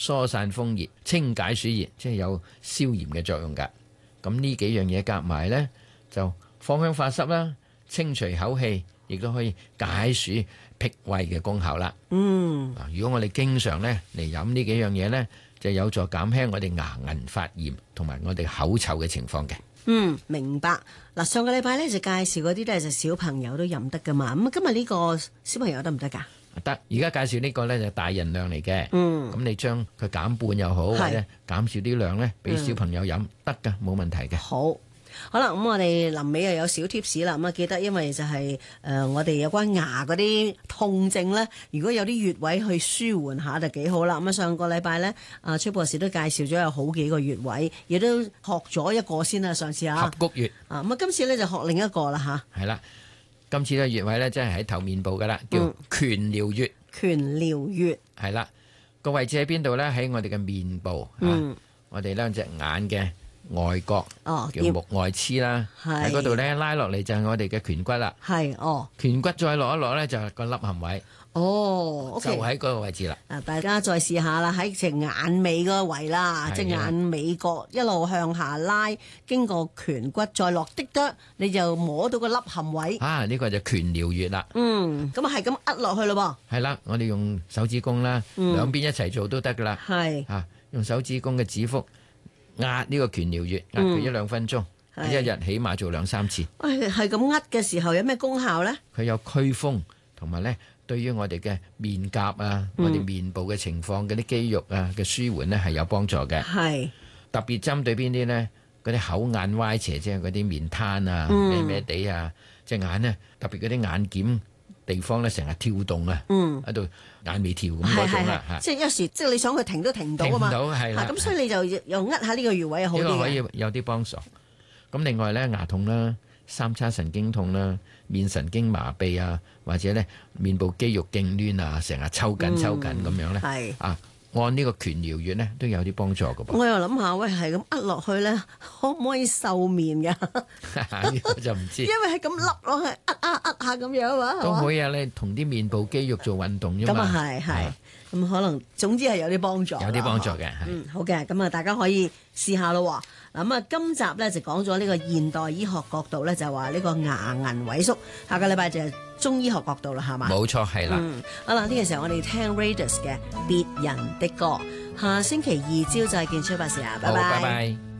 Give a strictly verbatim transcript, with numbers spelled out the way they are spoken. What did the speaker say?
疏散風熱、清解暑熱，即係有消炎嘅作用㗎。咁呢幾樣嘢夾埋呢，就芳香化濕啦，清除口氣，亦都可以解暑辟胃嘅功效啦。 嗯， 如果我哋經常呢嚟飲呢幾樣嘢呢，就有助減輕我哋牙齦發炎同埋我哋口臭嘅情況嘅。 嗯，明白。嗱，上個禮拜咧就介紹嗰啲都係就小朋友都飲得噶嘛。咁今日呢個小朋友得唔得㗎？ 得，而家介紹呢個呢就大人量嚟嘅。 嗯， 咁你將佢減半又好，或者減少啲量呢，俾小朋友飲得㗎，冇問題嘅。 好。好啦，咁我哋臨尾又有小貼士啦。咁啊，記得因為就係、是、誒、呃、我哋有關牙嗰啲痛症咧，如果有啲穴位去舒緩下就幾好啦。咁啊，上個禮拜咧，阿崔博士都介紹咗有好幾個穴位，亦都學咗一個先啦。上次啊， 合谷穴啊，咁啊，今次咧就學另一個啦吓。 係啦，今次嘅穴位咧，真係喺頭面部噶啦，叫顴髎穴。 顴髎穴係啦，個位置喺邊度咧？喺我哋嘅面部，嗯啊、我哋兩隻眼嘅外角， 哦， 叫目外眦啦，喺嗰度咧拉落嚟就係我哋嘅顴骨啦。 係哦， 顴骨再落一落咧就係個凹陷位。 哦，okay， 就喺嗰個位置啦。 啊，大家再試下啦，喺隻眼尾嗰個位啦，隻眼尾角一路向下拉，經過顴骨再落啲得，你就摸到個凹陷位。 啊，呢、這個就顴髎穴啦。 嗯，咁啊係咁扼落去咯噃。係啦，我哋用手指公啦，兩、嗯、邊一齊做都得噶啦。 係啊，用手指公嘅指腹壓呢個顴髎穴，壓佢一兩分鐘，嗯、一日起碼做兩三次。 誒，係咁扼嘅時候有咩功效咧？ 佢有驅風，同埋咧。對於我哋嘅面頰啊，嗯、我哋面部嘅情況嗰啲肌肉啊嘅舒緩呢係有幫助嘅。 係特別針對邊啲呢？嗰啲口眼歪斜，即係嗰啲面癱啊、咩咩地啊，隻眼呢，特別嗰啲眼瞼地方呢，成日跳動啊，喺、嗯、度眼眉跳咁嗰種啦嚇。 即係有時即係你想佢停都停唔到啊嘛。 停唔到係啦。 咁所以你就又扼下呢個穴位好啲嘅。 呢個可以有啲幫助。咁另外呢，牙痛啦。三叉神經痛啦，面神經麻痹啊，或者咧面部肌肉痙攣啊，成日抽緊抽緊咁樣咧， 係、 嗯、啊，按呢個顴髎穴咧都有啲幫助㗎噃。 我又諗下，喂，係咁扼落去咧，可唔可以瘦面㗎？ 呢個就唔知， 因為係咁凹落去，扼下扼下咁樣啊嘛， 都可以啊！你同啲面部肌肉做運動啫嘛。 咁啊係係，咁可能總之係有啲幫助， 有啲幫助嘅。 嗯，好嘅，咁啊大家可以試下咯。咁啊，今集咧就講咗呢個現代醫學角度咧，就話呢個牙齦萎縮。下個禮拜就係中醫學角度啦，係嘛？ 冇錯，係啦。 嗯，好啦，呢個時候我哋聽 Radius 嘅別人的歌。下星期二朝再見，崔博士啊，拜拜。 拜拜。